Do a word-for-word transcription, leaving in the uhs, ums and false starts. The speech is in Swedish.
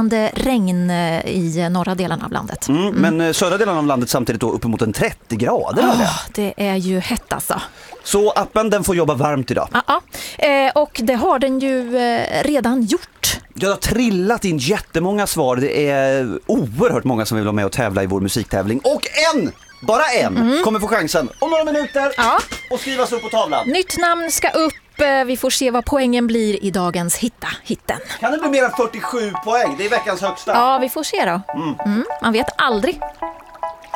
drivande regn i norra delen av landet. Mm, mm. Men södra delen av landet samtidigt då uppemot en trettio grader. Oh, det är ju hett alltså. Så appen den får jobba varmt idag. Ja, ja. Eh, och det har den ju eh, redan gjort. Jag har trillat in jättemånga svar. Det är oerhört många som vill vara med och tävla i vår musiktävling. Och en, bara en, mm. kommer få chansen om några minuter ja. och skrivas upp på tavlan. Nytt namn ska upp. Vi får se vad poängen blir i dagens hitta hitten. Kan det bli mer än fyrtiosju poäng? Det är veckans högsta. Ja, vi får se då. Mm. Mm, man vet aldrig.